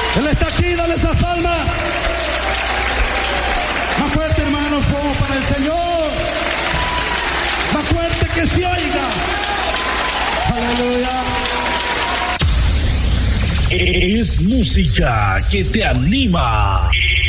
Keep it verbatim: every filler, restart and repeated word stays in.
Él está aquí, dale esas palmas. Más fuerte, hermanos, como para el Señor. Más fuerte que se oiga. Aleluya. Es música que te anima.